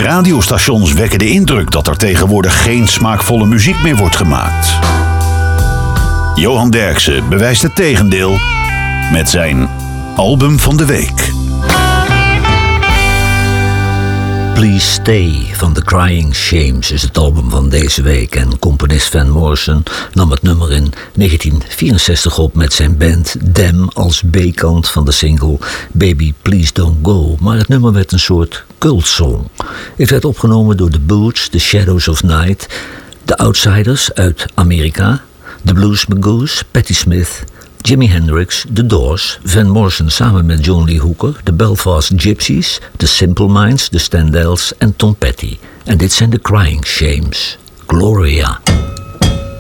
Radiostations wekken de indruk dat er tegenwoordig geen smaakvolle muziek meer wordt gemaakt. Johan Derksen bewijst het tegendeel met zijn album van de week. Please Stay van The Crying Shames is het album van deze week. En componist Van Morrison nam het nummer in 1964 op met zijn band Them als B-kant van de single Baby Please Don't Go. Maar het nummer werd een soort cultsong. Het werd opgenomen door The Boots, The Shadows of Night, The Outsiders uit Amerika, The Blues Magoos, Patti Smith, Jimi Hendrix, The Doors, Van Morrison samen met John Lee Hooker, de Belfast Gypsies, The Simple Minds, The Standells en Tom Petty. En dit zijn The Crying Shames. Gloria.